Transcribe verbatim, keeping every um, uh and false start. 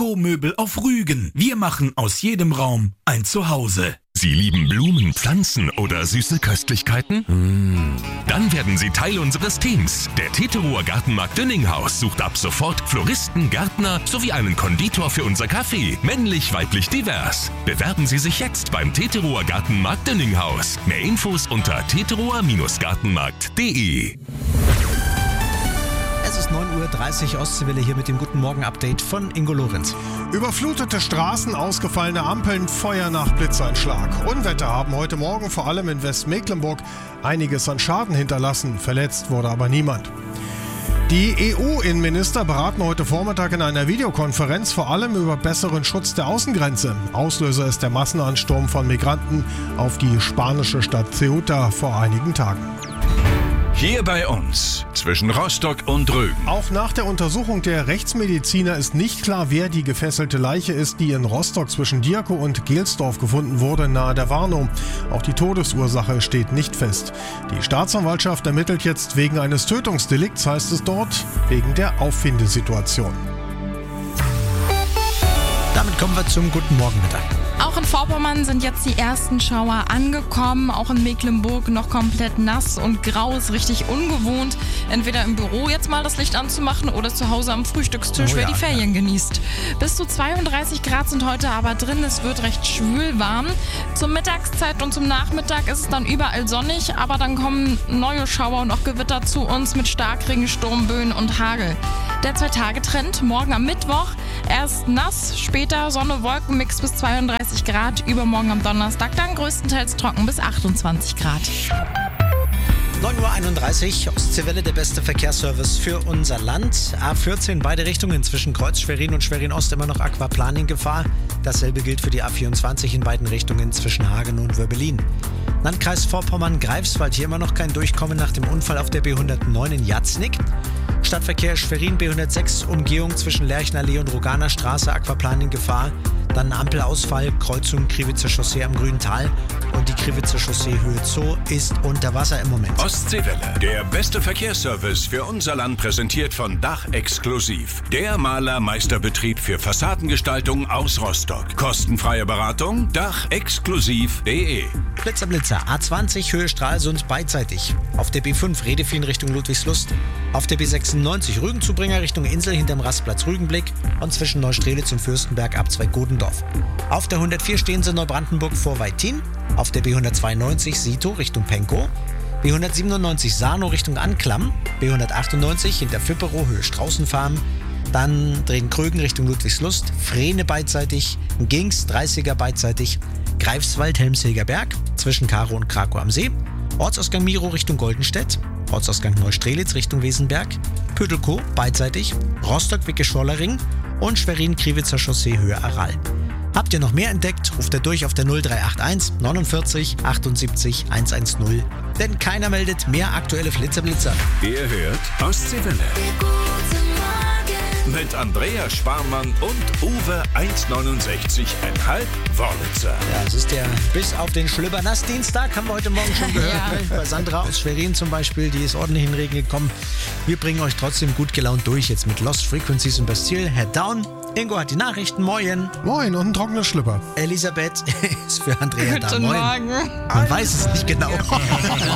Dekomöbel auf Rügen. Wir machen aus jedem Raum ein Zuhause. Sie lieben Blumen, Pflanzen oder süße Köstlichkeiten? Mm. Dann werden Sie Teil unseres Teams. Der Teterower Gartenmarkt Dünninghaus sucht ab sofort Floristen, Gärtner sowie einen Konditor für unser Café. Männlich, weiblich, divers. Bewerben Sie sich jetzt beim Teterower Gartenmarkt Dünninghaus. Mehr Infos unter teterower Gartenmarkt punkt de. Es ist neun Uhr dreißig, Ostseewelle hier mit dem Guten Morgen-Update von Ingo Lorenz. Überflutete Straßen, ausgefallene Ampeln, Feuer nach Blitzeinschlag. Unwetter haben heute Morgen vor allem in Westmecklenburg einiges an Schaden hinterlassen. Verletzt wurde aber niemand. Die E U-Innenminister beraten heute Vormittag in einer Videokonferenz vor allem über besseren Schutz der Außengrenze. Auslöser ist der Massenansturm von Migranten auf die spanische Stadt Ceuta vor einigen Tagen. Hier bei uns, zwischen Rostock und Rügen. Auch nach der Untersuchung der Rechtsmediziner ist nicht klar, wer die gefesselte Leiche ist, die in Rostock zwischen Dierkow und Gelsdorf gefunden wurde, nahe der Warnow. Auch die Todesursache steht nicht fest. Die Staatsanwaltschaft ermittelt jetzt wegen eines Tötungsdelikts, heißt es dort, wegen der Auffindesituation. Damit kommen wir zum Guten Morgen Mittag. Auch in Vorpommern sind jetzt die ersten Schauer angekommen. Auch in Mecklenburg noch komplett nass und grau, ist richtig ungewohnt. Entweder im Büro jetzt mal das Licht anzumachen oder zu Hause am Frühstückstisch, oh, wer ja, die Ferien ja. genießt. Bis zu zweiunddreißig Grad sind heute aber drin. Es wird recht schwül warm. Zur Mittagszeit und zum Nachmittag ist es dann überall sonnig, aber dann kommen neue Schauer und auch Gewitter zu uns mit Starkregen, Sturmböen und Hagel. Der Zwei-Tage-Trend morgen am Mittwoch. Erst nass, später Sonne-Wolken-Mix bis zweiunddreißig Grad. Übermorgen am Donnerstag dann größtenteils trocken bis achtundzwanzig Grad. neun Uhr einunddreißig, Ostseewelle, der beste Verkehrsservice für unser Land. A vierzehn, beide Richtungen zwischen Kreuz Schwerin und Schwerin Ost immer noch Aquaplaning-Gefahr. Dasselbe gilt für die A vierundzwanzig in beiden Richtungen zwischen Hagen und Wörbelin. Landkreis Vorpommern-Greifswald, hier immer noch kein Durchkommen nach dem Unfall auf der B hundertneun in Jatznick. Stadtverkehr Schwerin B hundertsechs, Umgehung zwischen Lerchenallee und Roganer Straße, Aquaplaning-Gefahr. Dann Ampelausfall, Kreuzung Kriwitzer Chaussee am Grünen Tal und die Kriwitzer Chaussee Höhe Zoo ist unter Wasser im Moment. Ostseewelle, der beste Verkehrsservice für unser Land, präsentiert von Dach Exklusiv. Der Malermeisterbetrieb für Fassadengestaltung aus Rostock. Kostenfreie Beratung, dach exklusiv punkt de. Blitzer Blitzer, A zwanzig Höhe Stralsund beidseitig. Auf der B fünf Redefin Richtung Ludwigslust. Auf der B sechsundneunzig Rügenzubringer Richtung Insel hinterm Rastplatz Rügenblick und zwischen Neustrelitz und Fürstenberg Abzweig Godendorf. Auf der hundertvier stehen sie Neubrandenburg vor Weitin. Auf der B hundertzweiundneunzig Sito Richtung Penkow. B hundertsiebenundneunzig Sarnow Richtung Anklam. B hundertachtundneunzig hinter Fipperow Höhe Straußenfarm. Dann drehen Krögen Richtung Ludwigslust. Frehne beidseitig. Gings dreißiger beidseitig. Greifswald Helmshilger Berg zwischen Karow und Krakow am See. Ortsausgang Miro Richtung Goldenstedt. Ortsausgang Neustrelitz Richtung Wesenberg. Pödelkow beidseitig. Rostock Wicke-Schorlering und Schwerin-Kriwitzer Chaussee Höhe Aral. Habt ihr noch mehr entdeckt, ruft er durch auf der null drei acht eins neunundvierzig achtundsiebzig hundertzehn. Denn keiner meldet mehr aktuelle Flitzerblitzer. Ihr hört Ostseewelle. Mit Andrea Sparmann und Uwe eins neunundsechzig Komma fünf Wörlitzer. Ja, es ist der bis auf den Schlüppernass-Dienstag, haben wir heute Morgen schon gehört. Ja. Ne? Bei Sandra aus Schwerin zum Beispiel, die ist ordentlich in den Regen gekommen. Wir bringen euch trotzdem gut gelaunt durch, jetzt mit Lost Frequencies und Bastille, Head Down. Ingo hat die Nachrichten, moin. Moin und ein trockener Schlüpper. Elisabeth ist für Andrea da, Guten moin. Morgen. Man weiß es nicht genau.